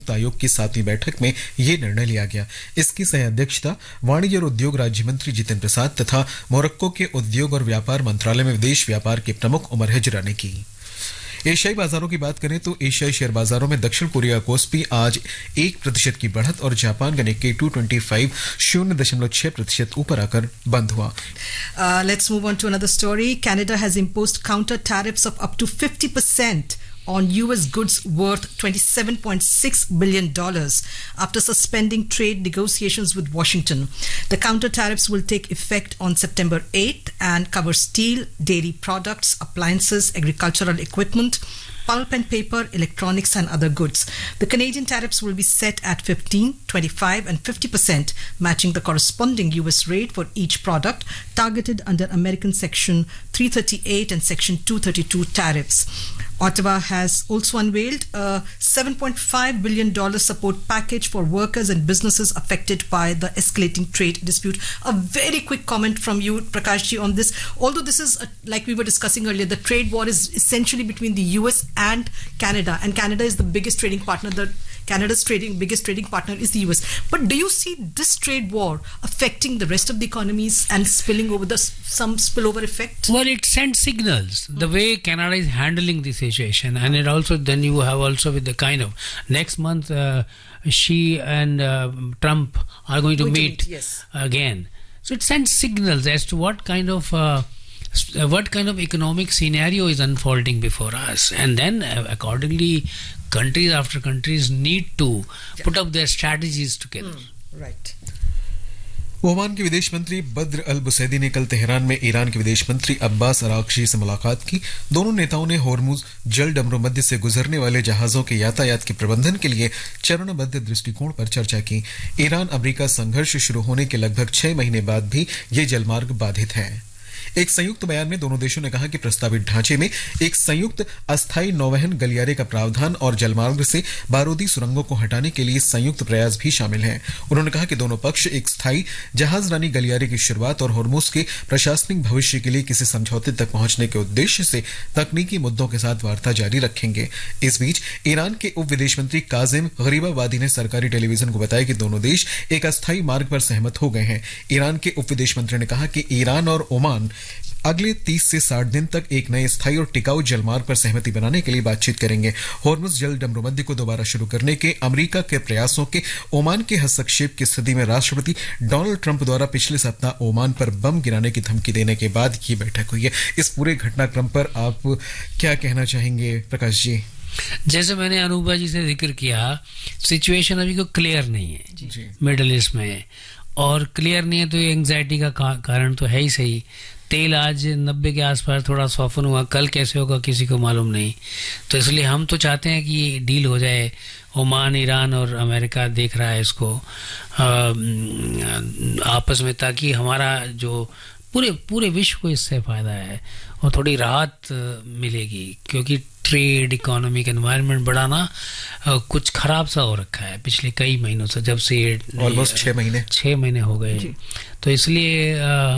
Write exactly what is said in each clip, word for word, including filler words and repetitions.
आयोग की सातवीं बैठक में यह निर्णय लिया गया। इसकी सह अध्यक्षता वाणिज्य और उद्योग राज्य मंत्री जितिन प्रसाद तथा मोरक्को के उद्योग और व्यापार मंत्रालय में विदेश व्यापार के प्रमुख उमर हिजरा ने की। एशियाई बाजारों की बात करें तो एशियाई शेयर बाजारों में दक्षिण कोरिया का कोस्पी आज एक प्रतिशत की बढ़त और जापान का निक्केई टू ट्वेंटी फाइव शून्य दशमलव छह प्रतिशत ऊपर आकर बंद हुआ। Let's move on to another story. Canada has imposed counter tariffs of up to fifty percent on U S goods worth twenty-seven point six billion dollars after suspending trade negotiations with Washington. The counter tariffs will take effect on September eighth and cover steel, dairy products, appliances, agricultural equipment, pulp and paper, electronics and other goods. The Canadian tariffs will be set at fifteen, twenty-five and fifty percent, matching the corresponding U S rate for each product targeted under American Section three thirty-eight and Section two thirty-two tariffs. Ottawa has also unveiled a seven point five billion dollars support package for workers and businesses affected by the escalating trade dispute. A very quick comment from you, Prakash ji, on this. Although this is, a, like we were discussing earlier, the trade war is essentially between the U S and Canada, and Canada is the biggest trading partner. The Canada's trading biggest trading partner is the U S. But do you see this trade war affecting the rest of the economies and spilling over the some spillover effect? Well, it sends signals the way Canada is handling this situation, and it also then you have also with the kind of next month uh, she and uh, Trump are going to going meet, to meet yes. again. So it sends signals as to what kind of uh, what kind of economic scenario is unfolding before us, and then uh, accordingly countries after countries need to yeah. put up their strategies together. Mm, right. Oman के विदेश मंत्री बद्र अल बुसैदी ने कल Tehran में Iran के विदेश मंत्री Abbas Araghchi से मुलाकात की। दोनों नेताओं ने होर्मुज जल डमरू मध्य से गुजरने वाले जहाजों के यातायात के प्रबंधन के लिए चरणबद्ध दृष्टिकोण पर चर्चा की। ईरान अमेरिका संघर्ष शुरू होने के लगभग छह महीने बाद भी ये जलमार्ग बाधित है। एक संयुक्त बयान में दोनों देशों ने कहा कि प्रस्तावित ढांचे में एक संयुक्त अस्थायी नौवहन गलियारे का प्रावधान और जलमार्ग से बारूदी सुरंगों को हटाने के लिए संयुक्त प्रयास भी शामिल हैं। उन्होंने कहा कि दोनों पक्ष एक स्थायी जहाजरानी गलियारे की शुरुआत और होर्मुज के प्रशासनिक भविष्य के लिए किसी समझौते तक पहुंचने के उद्देश्य से तकनीकी मुद्दों के साथ वार्ता जारी रखेंगे। इस बीच ईरान के उप विदेश मंत्री काजिम गरीबाबादी ने सरकारी टेलीविजन को बताया कि दोनों देश एक अस्थायी मार्ग पर सहमत हो गए हैं। ईरान के उप विदेश मंत्री ने कहा कि ईरान और ओमान अगले तीस से साठ दिन तक एक नए स्थायी और टिकाऊ जलमार्ग पर सहमति बनाने के लिए बातचीत करेंगे। होर्मुज जल डमरूमध्य को दोबारा शुरू करने के अमेरिका के प्रयासों के ओमान के हस्तक्षेप की स्थिति में राष्ट्रपति डोनाल्ड ट्रंप द्वारा पिछले सप्ताह ओमान पर बम गिराने की धमकी देने के बाद ये बैठक हुई है। इस पूरे घटनाक्रम पर आप क्या कहना चाहेंगे प्रकाश जी? जैसे मैंने अनूपा जी से जिक्र किया, सिचुएशन अभी को क्लियर नहीं है मिडिल ईस्ट में, और क्लियर नहीं है तो ये एंग्जाइटी का कारण तो है ही सही। तेल आज नब्बे के आसपास थोड़ा सॉफन हुआ, कल कैसे होगा किसी को मालूम नहीं। तो इसलिए हम तो चाहते हैं कि ये डील हो जाए। ओमान, ईरान और अमेरिका देख रहा है इसको आ, आपस में, ताकि हमारा जो पूरे पूरे विश्व को इससे फायदा है और थोड़ी राहत मिलेगी, क्योंकि ट्रेड, इकोनॉमिक एनवायरनमेंट बड़ा ना कुछ खराब सा हो रखा है पिछले कई महीनों से, जब से ऑलमोस्ट छह महीने छह महीने हो गए। तो इसलिए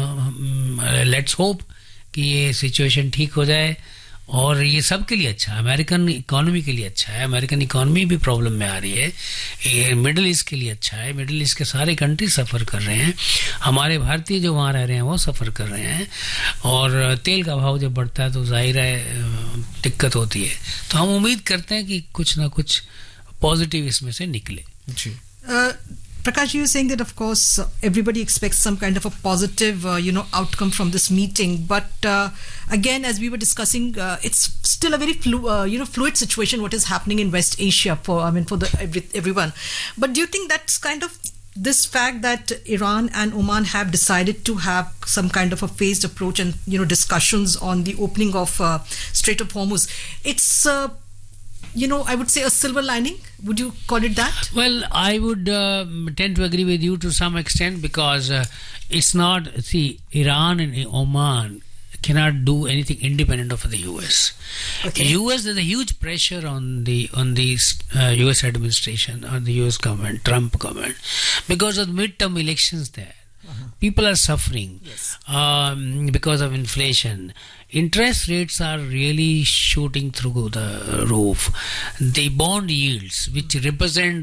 लेट्स होप कि ये सिचुएशन ठीक हो जाए, और ये सब के लिए अच्छा है, अमेरिकन इकोनॉमी के लिए अच्छा है। अमेरिकन इकोनॉमी भी प्रॉब्लम में आ रही है, ये मिडिल ईस्ट के लिए अच्छा है। मिडिल ईस्ट के सारे कंट्री सफ़र कर रहे हैं, हमारे भारतीय जो वहाँ रह रहे हैं वो सफ़र कर रहे हैं, और तेल का भाव जब बढ़ता है तो जाहिर है दिक्कत होती है। तो हम उम्मीद करते हैं कि कुछ ना कुछ पॉजिटिव इसमें से निकले। जी Prakash, you were saying that of course uh, everybody expects some kind of a positive, uh, you know, outcome from this meeting. But uh, again, as we were discussing, uh, it's still a very flu- uh, you know, fluid situation. What is happening in West Asia for, I mean, for the every, everyone. But do you think that's kind of this fact that Iran and Oman have decided to have some kind of a phased approach and, you know, discussions on the opening of uh, Strait of Hormuz, it's uh, you know, I would say a silver lining. Would you call it that? Well, I would uh, tend to agree with you to some extent, because uh, it's not, see, Iran and Oman cannot do anything independent of the U S. Okay. U S, there's a huge pressure on the on the uh, U S administration or the U S government, Trump government, because of the midterm elections there. Uh-huh. People are suffering Yes. um, because of inflation. Interest rates are really shooting through the roof. The bond yields, which represent